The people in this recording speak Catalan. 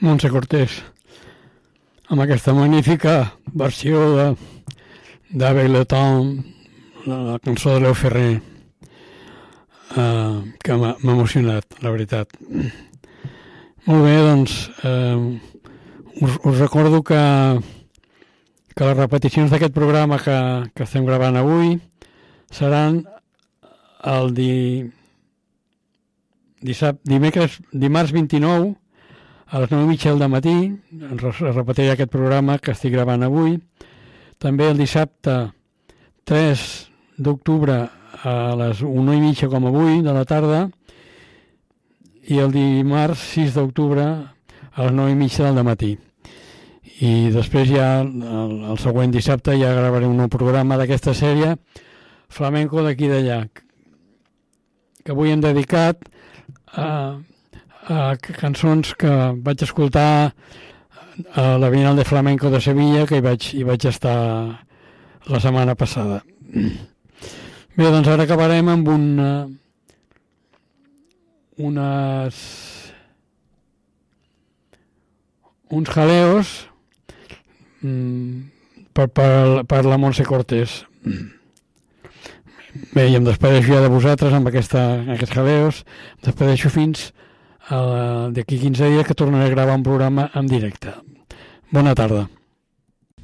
Montse Cortés, amb aquesta magnífica versió d'Ave le Temps, la cançó de Leo Ferrer, que m'ha emocionat, la veritat. Molt bé, doncs, us recordo que les repeticions d'aquest programa que estem gravant avui seran el dimarts 29 a les 9:30 del matí. Es repetirà aquest programa que estic gravant avui. També el dissabte 3 d'octubre a les 1:30 com avui de la tarda i el dimarts 6 d'octubre a les 9:30 del matí. I després ja el següent dissabte ja gravaré un nou programa d'aquesta sèrie Flamenco d'aquí d'allà, que avui hem dedicat a cançons que vaig escoltar a la Bienal de Flamenco de Sevilla, que hi vaig estar la setmana passada. Bé, doncs ara acabarem amb uns jaleos per la Montse Cortés. Bé, i em despedeixo ja de vosaltres amb aquests jaleos. Em despedeixo fins d'aquí 15 dies, que tornaré a gravar un programa en directe. Bona tarda.